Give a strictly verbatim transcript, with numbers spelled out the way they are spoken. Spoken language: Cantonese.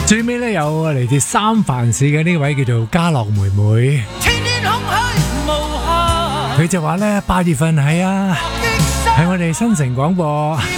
最尾咧有嚟自三藩市嘅呢位叫做嘉樂妹妹，佢就話咧八月份係啊，係我哋新城廣播